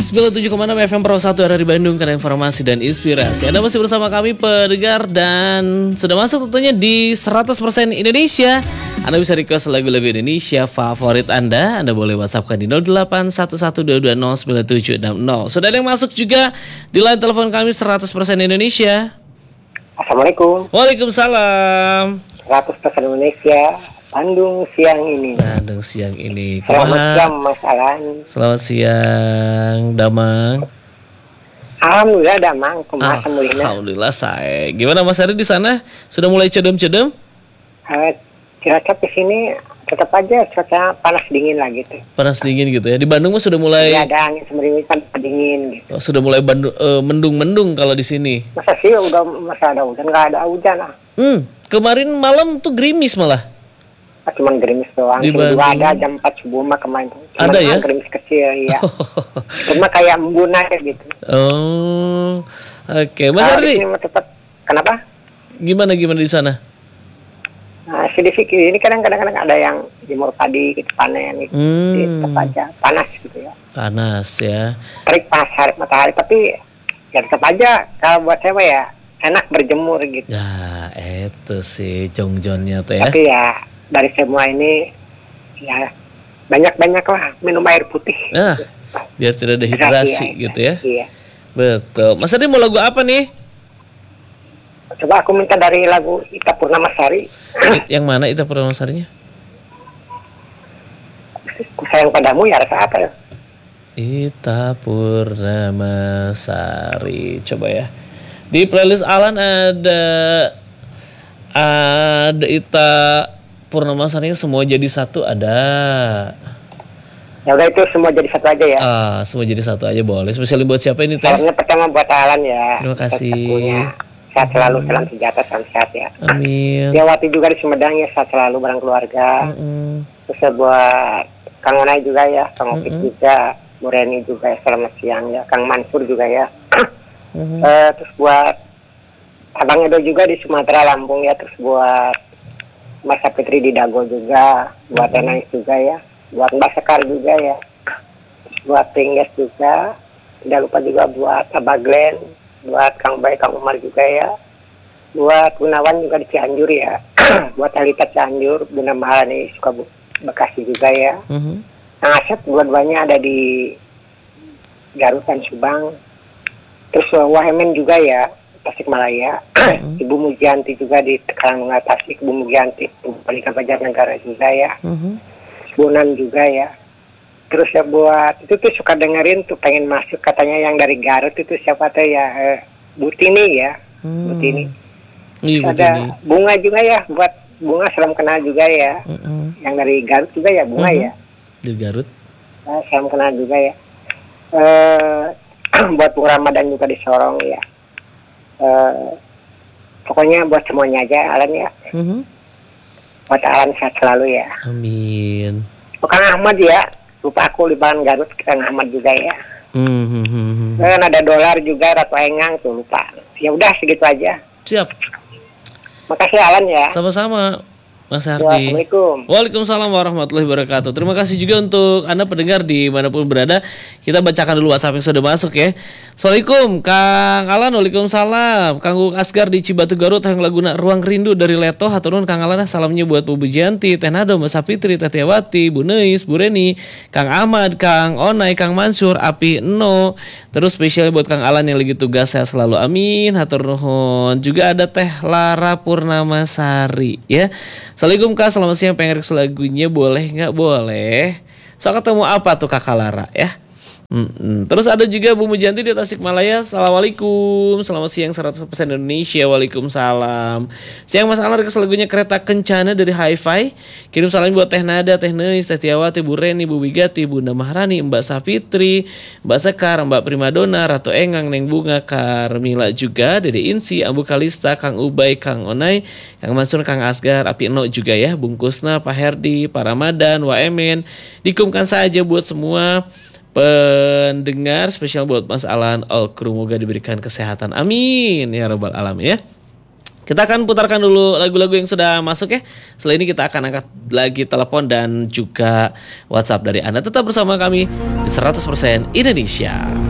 97,6 FM Pro 1 dari Bandung, karena informasi dan inspirasi. Anda masih bersama kami pendengar dan sudah masuk tentunya di 100% Indonesia. Anda bisa request lagu-lagu Indonesia favorit Anda. Anda boleh WhatsAppkan di 081122097760. Sudah ada yang masuk juga di line telepon kami 100% Indonesia. Assalamualaikum. Waalaikumsalam. 100% Indonesia. Bandung siang ini. Selamat siang Mas Alan. Selamat siang Damang. Alhamdulillah Damang. Alhamdulillah saya. Gimana Mas Ari di sana? Sudah mulai cedem-cedem? Cilacap di sini tetap aja cuaca panas dingin lah gitu. Panas dingin gitu ya. Di Bandung mah sudah mulai. Ya, ada angin semeriwis kan dingin gitu. Sudah mulai mendung-mendung kalau di sini. Masa sih masa ada hujan? Nggak ada hujan ah. Kemarin malam tuh gerimis malah. Cuman gerimis doang. Juga ada jam 4 subuh mah kemarin. Cuman ada ya? Gerimis kecil ya. Cuma kayak embun aja gitu. Oh, oke. Mas Ardi. Kenapa? Gimana di sana? Nah, sedikit ini kadang-kadang ada yang jemur padi gitu, panen gitu. Tetap aja panas gitu ya. Panas ya. Terik panas matahari, tapi ya tetap aja kalau buat saya ya enak berjemur gitu. Ya, itu sih jongjonnya tuh ya. Tapi ya dari semua ini ya banyak-banyak lah minum air putih. Nah, biar tidak dehidrasi gitu ya. Iya. Betul. Mas Adi mau lagu apa nih? Coba aku minta dari lagu Ita Purnamasari. Yang mana Ita Purnamasarinya? Ku sayang padamu ya, rasa apa ya? Ita Purnamasari. Coba ya. Di playlist Alan ada Ita Purnamasari semua jadi satu ada. Ya udah itu semua jadi satu aja ya. Semua jadi satu aja boleh. Spesial buat siapa ini teh? Salamnya pertama buat Alan ya. Terima kasih. Sehat selalu, salam sejahtera, salam sehat ya. Amin. Wati juga di Sumedang ya, sehat selalu bareng keluarga. Terus buat Kang Onai juga ya, Kang Opik juga, Bu Reni juga ya, selamat siang ya. Kang Mansur juga ya. Terus buat Abang Edo juga di Sumatera Lampung ya. Terus buat Mas Sapitri di Dago juga, buat Enais juga ya, buat Mbak Sekar juga ya, buat Pingges juga, tidak lupa juga buat Abah Glenn, buat Kang Bay, Kang Umar juga ya, buat Gunawan juga di Cianjur ya, buat Alita Cianjur, Bunda Maharani suka Bekasi juga ya, Kang Asep dua-duanya ada di Garut dan Subang, terus Wahemen juga ya, Tasikmalaya, Ibu Mujianti juga di Karangtengah Tasik, Ibu Mujianti, Balika Banjarnegara juga ya, Bonan juga ya. Terus ya buat itu tuh suka dengerin tuh pengen masuk katanya yang dari Garut itu siapa tuh ya, Bu Tini ya, Bu Tini. Iya, ada Bunga juga ya, buat Bunga salam kenal juga ya, yang dari Garut juga ya Bunga ya. Di Garut. Salam kenal juga ya. Buat Bung Ramadan juga di Sorong ya. Pokoknya buat semuanya aja Alan ya. Buat Alan sehat selalu ya. Amin. Kang Ahmad ya, lupa aku di Bahan Garut, Kang Ahmad juga ya. Kan ada Dolar juga, Ratu Engang tuh lupa. Ya udah segitu aja. Siap. Makasih Alan ya. Sama-sama Mas Hardi. Assalamualaikum. Waalaikumsalam warahmatullahi wabarakatuh. Terima kasih juga untuk Anda pendengar di manapun berada. Kita bacakan dulu WhatsApp yang sudah masuk ya. Assalamualaikum Kang Alan. Waalaikumsalam Kang Asgar di Cibatu Garut yang laguna Ruang Rindu dari Leto. Haturun Kang Alan, salamnya buat Bu Bujianti, Teh Nado, Mas Sapitri, Teh Tiawati, Bu Neis, Bu Reni, Kang Ahmad, Kang Onai, Kang Mansur, Api Eno. Terus spesial buat Kang Alan yang lagi tugas, saya selalu amin. Hatur nuhun. Juga ada Teh Lara Purnamasari ya. Assalamualaikum Kak, selamat siang, pengen request lagunya boleh nggak? Boleh. So ketemu apa tuh Kakak Lara ya? Terus ada juga Bu Mujanti di Tasikmalaya. Assalamualaikum, selamat siang 100% Indonesia. Waalaikumsalam. Siang Mas Alar, lagunya Kereta Kencana dari Hi-Fi. Kirim salam buat Teh Nada, Teh Neis, Teh Tiawati, Bu Reni, Bu Wigati, Bunda Maharani, Mbak Sapitri, Mbak Sekar, Mbak Primadona, Ratu Engang, Neng Bunga, Karmila juga, Dede Insi, Abu Kalista, Kang Ubay, Kang Onai, Kang Mansur, Kang Asgar, Api Eno juga ya, Bungkusna, Pak Herdi, Pak Ramadan, Waemen. Dikumkan saja buat semua pendengar, spesial buat Mas Alan, all kru, moga diberikan kesehatan, amin ya rabbal alamin ya. Kita akan putarkan dulu lagu-lagu yang sudah masuk ya. Setelah ini kita akan angkat lagi telepon dan juga WhatsApp dari Anda. Tetap bersama kami di 100% Indonesia.